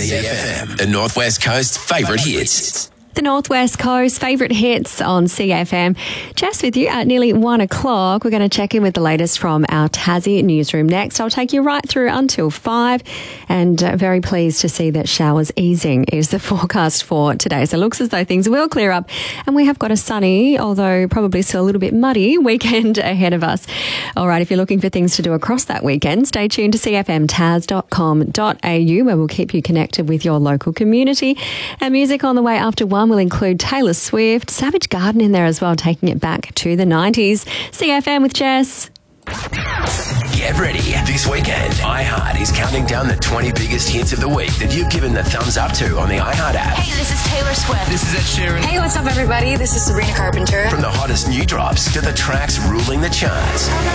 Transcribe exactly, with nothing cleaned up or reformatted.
C F M, the Northwest Coast favourite hits. The Northwest Coast favourite hits on C F M. Jess with you at nearly one o'clock. We're going to check in with the latest from our Tassie newsroom next. I'll take you right through until five, and uh, very pleased to see that showers easing is the forecast for today. So it looks as though things will clear up, and we have got a sunny, although probably still a little bit muddy, weekend ahead of us. All right, if you're looking for things to do across that weekend, stay tuned to c f m tas dot com dot a u, where we'll keep you connected with your local community. And music on the way after one will include Taylor Swift, Savage Garden in there as well, taking it back to the nineties. C F M with Jess. Get ready. This weekend, iHeart is counting down the twenty biggest hits of the week that you've given the thumbs up to on the iHeart app. Hey, this is Taylor Swift. This is Ed Sheeran. Hey, what's up, everybody? This is Sabrina Carpenter. From the hottest new drops to the tracks ruling the charts.